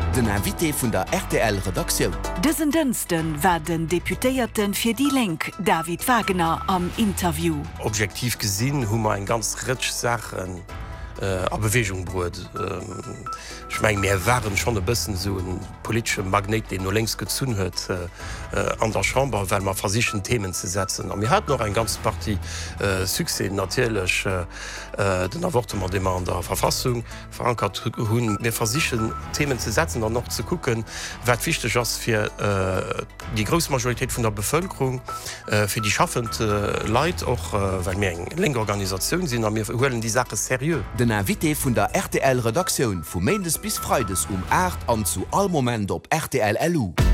Den Invité vun der RTL-Redaktion. Dëssen Dënsten werden Deputéierten fir die Link David Wagner am Interview. Objektiv gesinn hummer en ganz rich Sachen a Bewegung brut. Ich mein, mir waren schon e bëssen so een polische Magnet, den no längst gezun huet an der Chamber, weil man versichen Themen zu setzen. Mir hat noch ein ganz Party Suse natürlich den Erwortement dem an der Verfassung verankert hunn mir versichen Themen zu setzen und noch zu gucken, wat wichtig ist für die große Majorität von der Bevölkerung, für die schaffende Leute auch, weil mir eng länger Organisation sind, mir holen die Sache seriös. Den Invité vun der RTL-Redaktion vu Mondays bis Fridays 8 an zu all Moment op RTL LU.